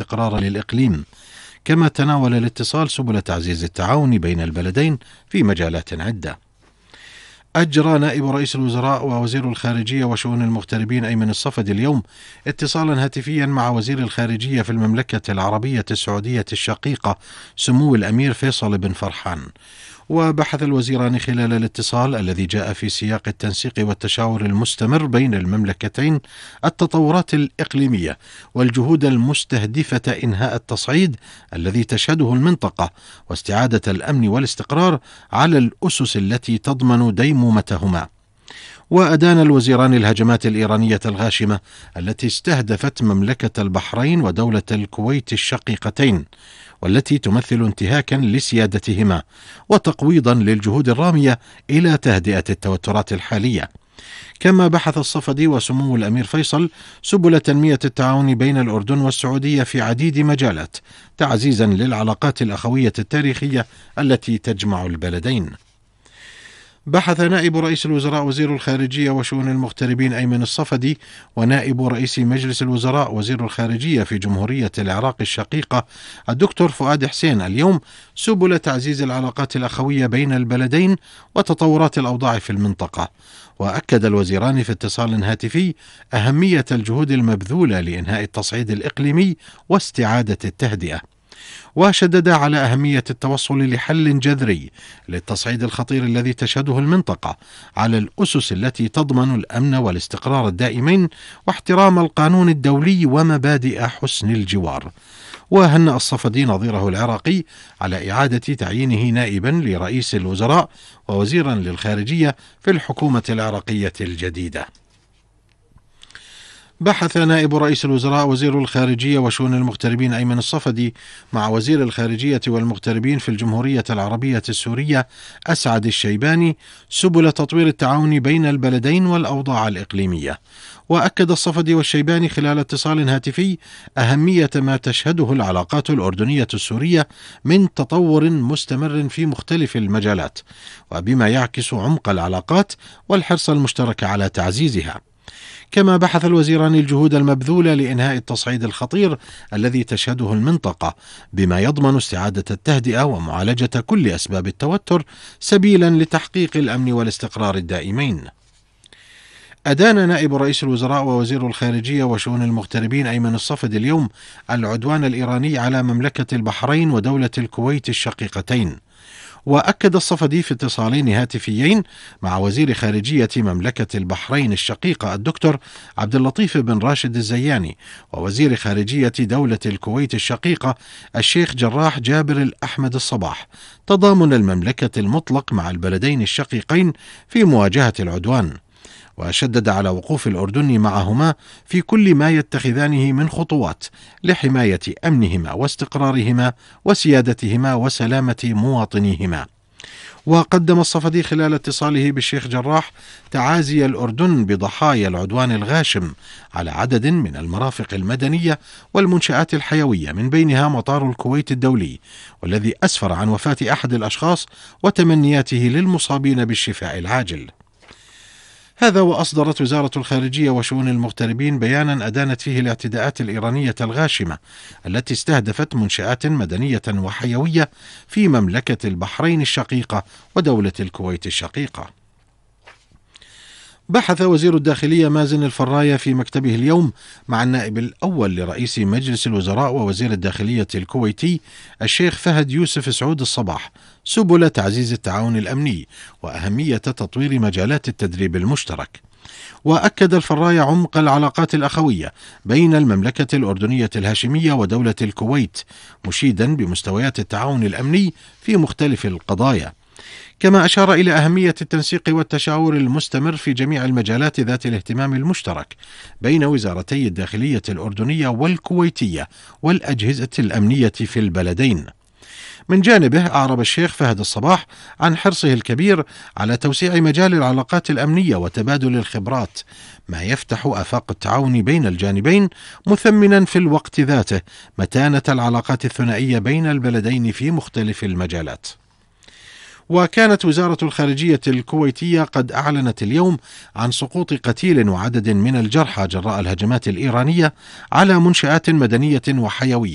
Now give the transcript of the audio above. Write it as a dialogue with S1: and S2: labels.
S1: والاستقرار للإقليم. كما تناول الاتصال سبل تعزيز التعاون بين البلدين في مجالات عدة. أجرى نائب رئيس الوزراء ووزير الخارجية وشؤون المغتربين أيمن الصفدي اليوم اتصالا هاتفيا مع وزير الخارجية في المملكة العربية السعودية الشقيقة سمو الأمير فيصل بن فرحان. وبحث الوزيران خلال الاتصال الذي جاء في سياق التنسيق والتشاور المستمر بين المملكتين التطورات الإقليمية والجهود المستهدفة إنهاء التصعيد الذي تشهده المنطقة واستعادة الأمن والاستقرار على الأسس التي تضمن ديمومتهما. وأدان الوزيران الهجمات الإيرانية الغاشمة التي استهدفت مملكة البحرين ودولة الكويت الشقيقتين، والتي تمثل انتهاكا لسيادتهما وتقويضا للجهود الرامية إلى تهدئة التوترات الحالية. كما بحث الصفدي وسمو الأمير فيصل سبل تنمية التعاون بين الأردن والسعودية في عديد مجالات تعزيزا للعلاقات الأخوية التاريخية التي تجمع البلدين. بحث نائب رئيس الوزراء وزير الخارجية وشؤون المغتربين أيمن الصفدي ونائب رئيس مجلس الوزراء وزير الخارجية في جمهورية العراق الشقيقة الدكتور فؤاد حسين اليوم سبل تعزيز العلاقات الأخوية بين البلدين وتطورات الأوضاع في المنطقة. وأكد الوزيران في اتصال هاتفي أهمية الجهود المبذولة لإنهاء التصعيد الإقليمي واستعادة التهدئة، وشدد على أهمية التوصل لحل جذري للتصعيد الخطير الذي تشهده المنطقة على الأسس التي تضمن الأمن والاستقرار الدائمين واحترام القانون الدولي ومبادئ حسن الجوار. وهنأ الصفدي نظيره العراقي على إعادة تعيينه نائبا لرئيس الوزراء ووزيرا للخارجية في الحكومة العراقية الجديدة. بحث نائب رئيس الوزراء وزير الخارجية وشؤون المغتربين أيمن الصفدي مع وزير الخارجية والمغتربين في الجمهورية العربية السورية أسعد الشيباني سبل تطوير التعاون بين البلدين والأوضاع الإقليمية. وأكد الصفدي والشيباني خلال اتصال هاتفي أهمية ما تشهده العلاقات الأردنية السورية من تطور مستمر في مختلف المجالات، وبما يعكس عمق العلاقات والحرص المشترك على تعزيزها. كما بحث الوزيران الجهود المبذولة لإنهاء التصعيد الخطير الذي تشهده المنطقة بما يضمن استعادة التهدئة ومعالجة كل أسباب التوتر سبيلا لتحقيق الأمن والاستقرار الدائمين. أدان نائب رئيس الوزراء ووزير الخارجية وشؤون المغتربين أيمن الصفدي اليوم العدوان الإيراني على مملكة البحرين ودولة الكويت الشقيقتين. وأكد الصفدي في اتصالين هاتفيين مع وزير خارجية مملكة البحرين الشقيقة الدكتور عبد اللطيف بن راشد الزياني ووزير خارجية دولة الكويت الشقيقة الشيخ جراح جابر الأحمد الصباح تضامن المملكة المطلق مع البلدين الشقيقين في مواجهة العدوان، وشدد على وقوف الأردن معهما في كل ما يتخذانه من خطوات لحماية أمنهما واستقرارهما وسيادتهما وسلامة مواطنيهما. وقدم الصفدي خلال اتصاله بالشيخ جراح تعازي الأردن بضحايا العدوان الغاشم على عدد من المرافق المدنية والمنشآت الحيوية من بينها مطار الكويت الدولي، والذي أسفر عن وفاة أحد الأشخاص وتمنياته للمصابين بالشفاء العاجل. هذا وأصدرت وزارة الخارجية وشؤون المغتربين بيانا أدانت فيه الاعتداءات الإيرانية الغاشمة التي استهدفت منشآت مدنية وحيوية في مملكة البحرين الشقيقة ودولة الكويت الشقيقة. بحث وزير الداخلية مازن الفراية في مكتبه اليوم مع النائب الأول لرئيس مجلس الوزراء ووزير الداخلية الكويتي الشيخ فهد يوسف سعود الصباح سبل تعزيز التعاون الأمني وأهمية تطوير مجالات التدريب المشترك. وأكد الفراية عمق العلاقات الأخوية بين المملكة الأردنية الهاشمية ودولة الكويت، مشيدا بمستويات التعاون الأمني في مختلف القضايا. كما أشار إلى أهمية التنسيق والتشاور المستمر في جميع المجالات ذات الاهتمام المشترك بين وزارتي الداخلية الأردنية والكويتية والأجهزة الأمنية في البلدين. من جانبه أعرب الشيخ فهد الصباح عن حرصه الكبير على توسيع مجال العلاقات الأمنية وتبادل الخبرات، ما يفتح آفاق التعاون بين الجانبين، مثمنا في الوقت ذاته متانة العلاقات الثنائية بين البلدين في مختلف المجالات. وكانت وزارة الخارجية الكويتية قد أعلنت اليوم عن سقوط قتيل وعدد من الجرحى جراء الهجمات الإيرانية على منشآت مدنية وحيوية